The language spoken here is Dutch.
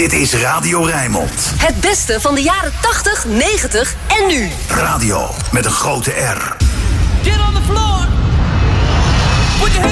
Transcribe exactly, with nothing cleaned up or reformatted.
Dit is Radio Rijnmond. Het beste van de jaren tachtig, negentig en nu. Radio met een grote R. Get on the floor. Put your